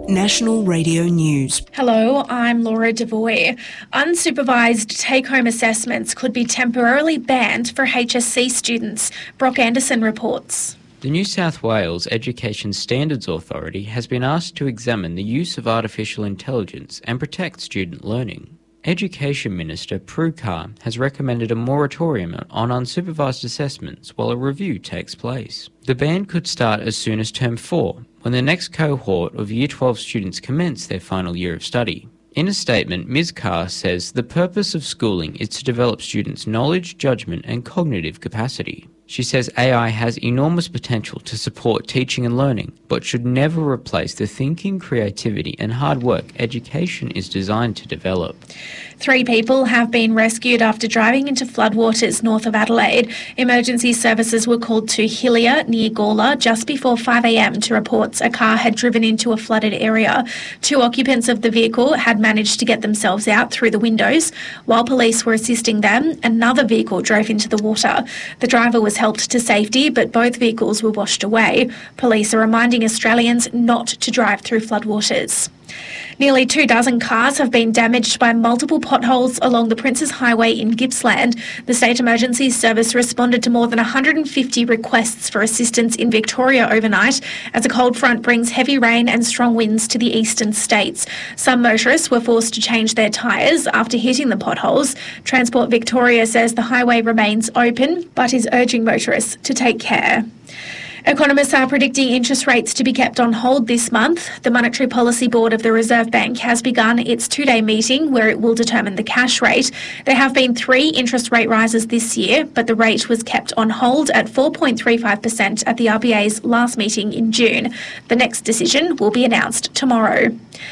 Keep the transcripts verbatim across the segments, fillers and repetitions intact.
National Radio News. Hello, I'm Laura Devoy. Unsupervised take-home assessments could be temporarily banned for H S C students. Brock Anderson reports. The New South Wales Education Standards Authority has been asked to examine the use of artificial intelligence and protect student learning. Education Minister Prue Car has recommended a moratorium on unsupervised assessments while a review takes place. The ban could start as soon as term four, when the next cohort of Year twelve students commence their final year of study. In a statement, Miz Carr says the purpose of schooling is to develop students' knowledge, judgment and cognitive capacity. She says A I has enormous potential to support teaching and learning, but should never replace the thinking, creativity and hard work education is designed to develop. Three people have been rescued after driving into floodwaters north of Adelaide. Emergency services were called to Hillier near Gawler just before five a m to report a car had driven into a flooded area. Two occupants of the vehicle had managed to get themselves out through the windows. While police were assisting them, another vehicle drove into the water. The driver was helped to safety, but both vehicles were washed away. Police are reminding Australians not to drive through floodwaters. Nearly two dozen cars have been damaged by multiple potholes along the Princes Highway in Gippsland. The State Emergency Service responded to more than one hundred fifty requests for assistance in Victoria overnight as a cold front brings heavy rain and strong winds to the eastern states. Some motorists were forced to change their tyres after hitting the potholes. Transport Victoria says the highway remains open but is urging motorists to take care. Economists are predicting interest rates to be kept on hold this month. The Monetary Policy Board of the Reserve Bank has begun its two-day meeting where it will determine the cash rate. There have been three interest rate rises this year, but the rate was kept on hold at four point three five percent at the R B A's last meeting in June. The next decision will be announced tomorrow.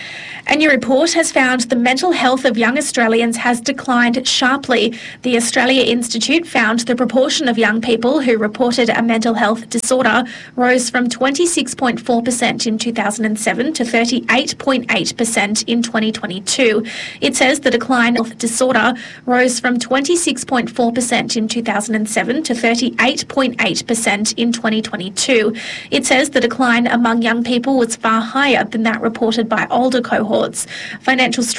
A new report has found the mental health of young Australians has declined sharply. The Australia Institute found the proportion of young people who reported a mental health disorder rose from twenty-six point four percent in two thousand seven to thirty-eight point eight percent in twenty twenty-two. It says the decline of disorder rose from twenty-six point four percent in two thousand seven to thirty-eight point eight percent in twenty twenty-two. It says the decline among young people was far higher than that reported by older cohorts. Financial